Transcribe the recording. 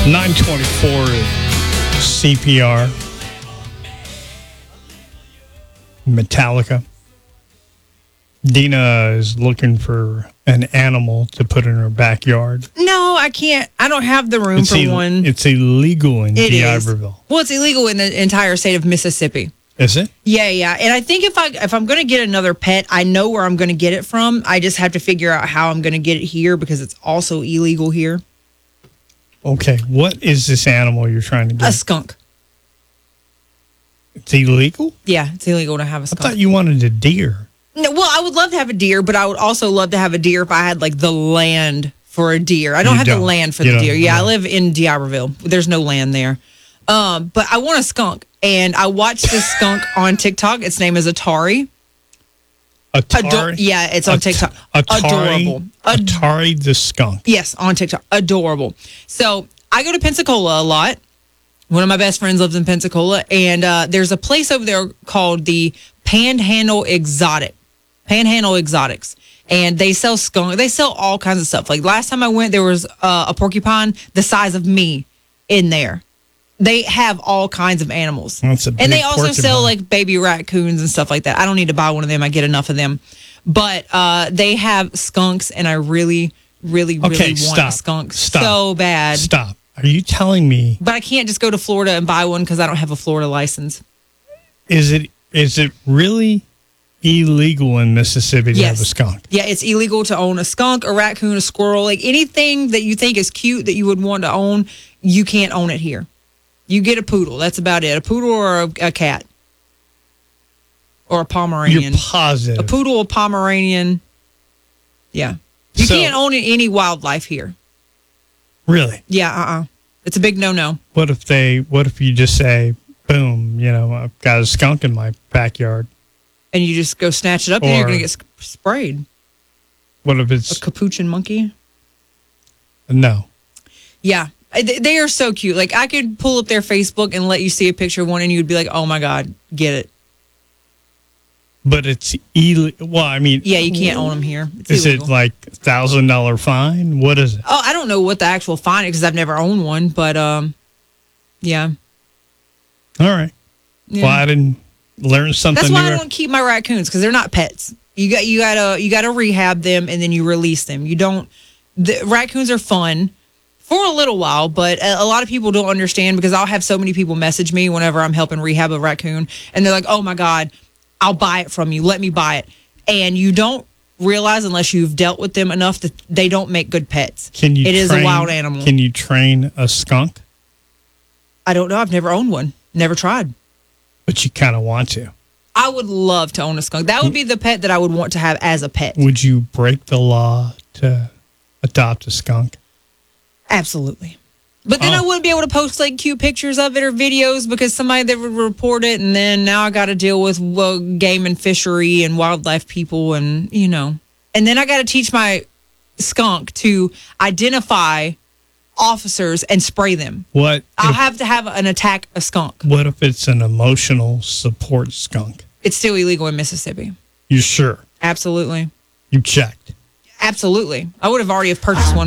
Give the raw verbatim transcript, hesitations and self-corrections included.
nine twenty-four C P R. Metallica. Dina is looking for an animal to put in her backyard. No, I can't. I don't have the room It's for Ill- one. It's illegal in It is. D'Iberville. Well, it's illegal in the entire state of Mississippi. Is it? Yeah, yeah. And I think if I if I'm going to get another pet, I know where I'm going to get it from. I just have to figure out how I'm going to get it here because it's also illegal here. Okay. What is this animal you're trying to get? A skunk. It's illegal? Yeah, it's illegal to have a I skunk. thought you wanted a deer. No, well, I would love to have a deer, but I would also love to have a deer if I had like the land for a deer. I don't You have don't. the land for You the don't, deer. Yeah, I no. live in D'Iberville. There's no land there. Um, but I want a skunk, and I watched this skunk on TikTok. Its name is Atari. Atari? Ador- yeah, it's on At- TikTok. Atari, Adorable. Ad- Atari the skunk. yes, on TikTok. Adorable. So I go to Pensacola a lot. One of my best friends lives in Pensacola, and uh, there's a place over there called the Panhandle Exotic, Panhandle Exotics, and they sell skunk. They sell all kinds of stuff. Like last time I went, there was uh, a porcupine the size of me in there. They have all kinds of animals, That's a big and they also porcupine. sell like baby raccoons and stuff like that. I don't need to buy one of them. I get enough of them, but uh, they have skunks, and I really, really, really Okay, want stop. a skunk Stop. so bad. Stop. Are you telling me, But I can't just go to Florida and buy one because I don't have a Florida license. is it is it really illegal in Mississippi to Yes. have a skunk? Yeah, it's illegal to own a skunk, a raccoon, a squirrel, like anything that you think is cute that you would want to own, you can't own it here. You get a poodle. That's about it. A poodle or a, a cat. Or a Pomeranian. You're positive. A poodle, a Pomeranian. Yeah. You So- can't own any wildlife here. Really? Yeah, uh-uh. It's a big no-no. What if they? What if you just say, "Boom"? You know, I've got a skunk in my backyard. And you just go snatch it up and you're Or- going to get sp- sprayed. What if A it's capuchin monkey. no? Yeah, they they are so cute. Like I could pull up their Facebook and let you see a picture of one, and you'd be like, "Oh my god, get it!" But it's illegal. Well, I mean, Yeah, you can't own them here. It's Is illegal. it like thousand dollar fine? What is it? Oh, I don't know what the actual fine is because I've never owned one, but um, yeah. All right. yeah. Well, I didn't learn something That's why new. I don't keep my raccoons because they're not pets. You got you gotta you gotta rehab them and then you release them. You don't. The raccoons are fun for a little while, but a, a lot of people don't understand because I'll have so many people message me whenever I'm helping rehab a raccoon, and they're like, "Oh my god, I'll buy it from you. Let me buy it." And you don't realize unless you've dealt with them enough that they don't make good pets. Can you? It is train, a wild animal. Can you train a skunk? I don't know. I've never owned one. Never tried. But you kind of want to. I would love to own a skunk. That would be the pet that I would want to have as a pet. Would you break the law to adopt a skunk? Absolutely. But then Oh. I wouldn't be able to post like cute pictures of it or videos because somebody that would report it, and then now I got to deal with well, game and fishery and wildlife people, and you know, and then I got to teach my skunk to identify officers and spray them. What? I'll if, have to have an attack a skunk. what if it's an emotional support skunk? It's still illegal in Mississippi. You sure? Absolutely. You checked. Absolutely. I would have already have purchased one